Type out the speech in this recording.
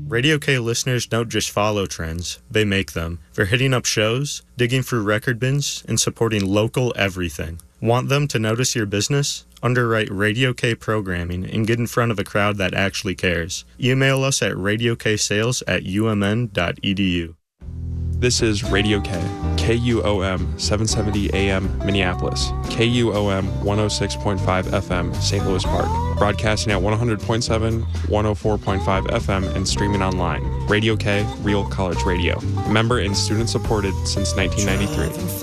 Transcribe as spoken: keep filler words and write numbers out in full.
Radio K listeners don't just follow trends, they make them. For hitting up shows, digging through record bins, and supporting local everything. Want them to notice your business? Underwrite Radio K programming and get in front of a crowd that actually cares. Email us at radioksales at umn.edu. This is Radio K, K U O M seven seventy A M Minneapolis, K U O M one oh six point five F M Saint Louis Park, broadcasting at one hundred point seven, one oh four point five F M and streaming online. Radio K, Real College Radio. Member and student supported since nineteen ninety-three.